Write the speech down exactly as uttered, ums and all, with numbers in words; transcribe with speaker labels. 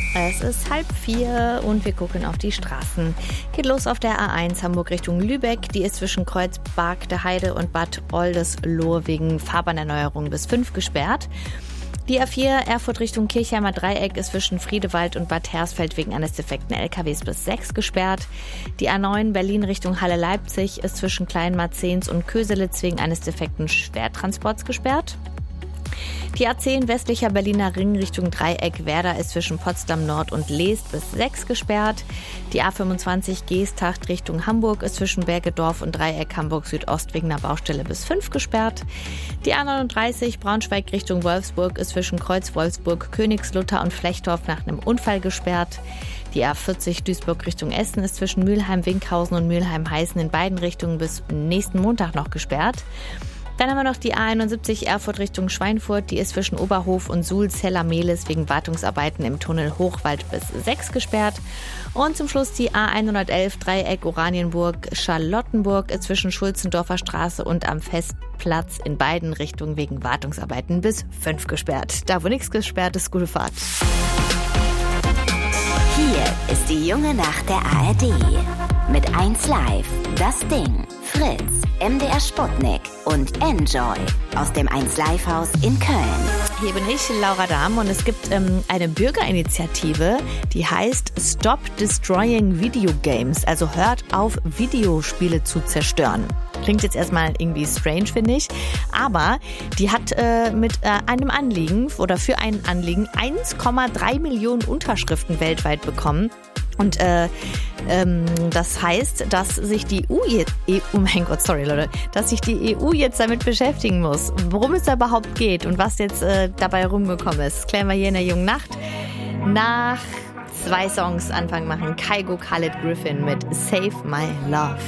Speaker 1: Es ist halb vier und wir gucken auf die Straßen. Geht los auf der A eins Hamburg Richtung Lübeck. Die ist zwischen Kreuz-Bargteheide und Bad Oldesloe wegen Fahrbahnerneuerung bis fünf gesperrt. Die A vier Erfurt Richtung Kirchheimer Dreieck ist zwischen Friedewald und Bad Hersfeld wegen eines defekten L K Ws bis sechs gesperrt. Die A neun Berlin Richtung Halle-Leipzig ist zwischen Kleinmarzens und Köselitz wegen eines defekten Schwertransports gesperrt. Die A zehn westlicher Berliner Ring Richtung Dreieck Werder ist zwischen Potsdam Nord und Leest bis sechs gesperrt. Die A fünfundzwanzig Geesthacht Richtung Hamburg ist zwischen Bergedorf und Dreieck Hamburg Südost wegen einer Baustelle bis fünf gesperrt. Die A neununddreißig Braunschweig Richtung Wolfsburg ist zwischen Kreuz Wolfsburg, Königslutter und Flechtdorf nach einem Unfall gesperrt. Die A vierzig Duisburg Richtung Essen ist zwischen Mülheim-Winkhausen und Mülheim-Heißen in beiden Richtungen bis nächsten Montag noch gesperrt. Dann haben wir noch die A einundsiebzig Erfurt Richtung Schweinfurt. Die ist zwischen Oberhof und Suhl-Zella-Mehlis wegen Wartungsarbeiten im Tunnel Hochwald bis sechs gesperrt. Und zum Schluss die A hundertelf Dreieck Oranienburg-Charlottenburg ist zwischen Schulzendorfer Straße und am Festplatz in beiden Richtungen wegen Wartungsarbeiten bis fünf gesperrt. Da wo nichts gesperrt ist, gute Fahrt.
Speaker 2: Hier ist die junge Nacht der A R D. Mit eins Live, Das Ding, Fritz, M D R Sputnik und Enjoy aus dem eins Live Haus in Köln.
Speaker 1: Hier bin ich, Laura Dahm, und es gibt ähm, eine Bürgerinitiative, die heißt Stop Destroying Video Games, also hört auf, Videospiele zu zerstören. Klingt jetzt erstmal irgendwie strange, finde ich, aber die hat äh, mit äh, einem Anliegen oder für ein Anliegen eins Komma drei Millionen Unterschriften weltweit bekommen. Und äh, ähm, das heißt, dass sich die E U jetzt, oh mein Gott, sorry Leute, dass sich die E U jetzt damit beschäftigen muss, worum es da überhaupt geht und was jetzt äh, dabei rumgekommen ist. Das klären wir hier in der jungen Nacht. Nach zwei Songs Anfang machen Kygo Khaled Griffin mit Save My Love.